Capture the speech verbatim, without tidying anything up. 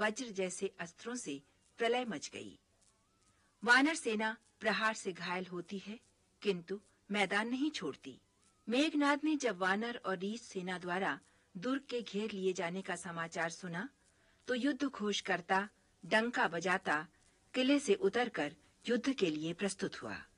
वज्र जैसे अस्त्रों से प्रलय मच गई। वानर सेना प्रहार से घायल होती है, किंतु मैदान नहीं छोड़ती। मेघनाद ने जब वानर और रीछ सेना द्वारा दुर्ग के घेर लिए जाने का समाचार सुना, तो युद्ध घोष करता, डंका बजाता किले से उतरकर युद्ध के लिए प्रस्तुत हुआ।